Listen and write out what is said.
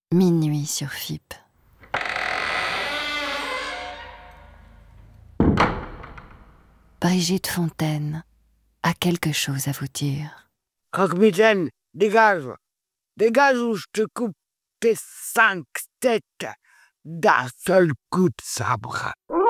Minuit sur FIP. Brigitte Fontaine a quelque chose à vous dire. Croque-mitaine, dégage! Dégage ou je te coupe tes 5 têtes d'un seul coup de sabre.